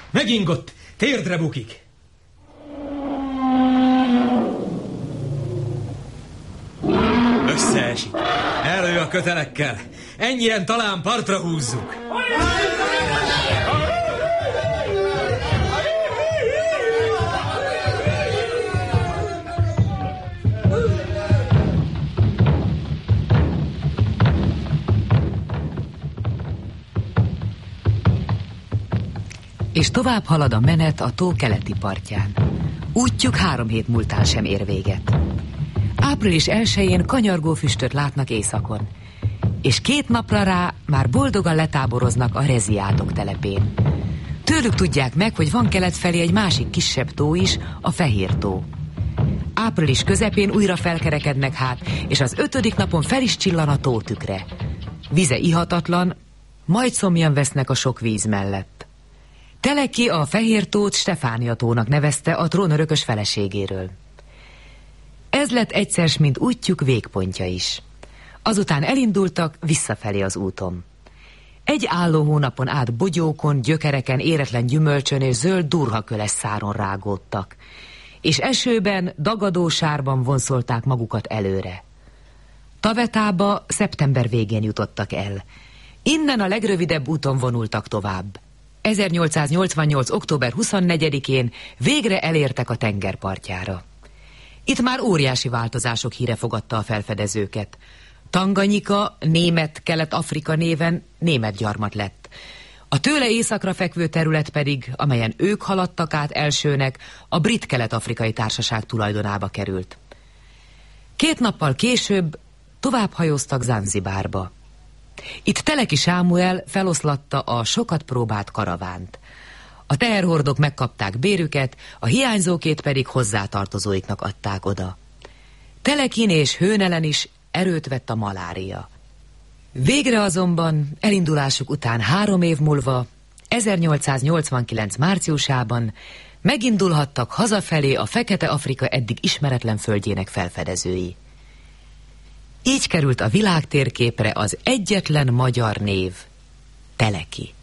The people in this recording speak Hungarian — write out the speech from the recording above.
Megingott, térdre bukik. Összeesik. Elő a kötelekkel. Ennyien talán partra húzzuk. És tovább halad a menet a tó keleti partján. Útjuk 3 hét múltán sem ér véget. Április 1-én kanyargó füstöt látnak északon, és 2 napra rá már boldogan letáboroznak a Reziátok telepén. Tőlük tudják meg, hogy van kelet felé egy másik kisebb tó is, a Fehér tó. Április közepén újra felkerekednek hát, és az 5. napon fel is csillan a tó tükre. Vize ihatatlan, majd szomjan vesznek a sok víz mellett. Teleki a Fehér tót Stefánia tónak nevezte a trónörökös feleségéről. Ez lett egyszer, mint útjuk végpontja is. Azután elindultak visszafelé az úton. Egy álló hónapon át bogyókon, gyökereken, éretlen gyümölcsön és zöld durhaköles száron rágódtak, és esőben, dagadó sárban vonszolták magukat előre. Tavetába szeptember végén jutottak el. Innen a legrövidebb úton vonultak tovább. 1888. október 24-én végre elértek a tengerpartjára. Itt már óriási változások híre fogadta a felfedezőket. Tanganyika német Kelet-Afrika néven német gyarmat lett. A tőle északra fekvő terület pedig, amelyen ők haladtak át elsőnek, a Brit Kelet-Afrikai Társaság tulajdonába került. 2 nappal később tovább hajóztak Zanzibárba. Itt Teleki Sámuel feloszlatta a sokat próbált karavánt. A teherhordók megkapták bérüket, a hiányzókét pedig hozzátartozóiknak adták oda. Telekin és Hőnelen is erőt vett a malária. Végre azonban elindulásuk után 3 év múlva, 1889. márciusában megindulhattak hazafelé a Fekete-Afrika eddig ismeretlen földjének felfedezői. Így került a világtérképre az egyetlen magyar név, Teleki.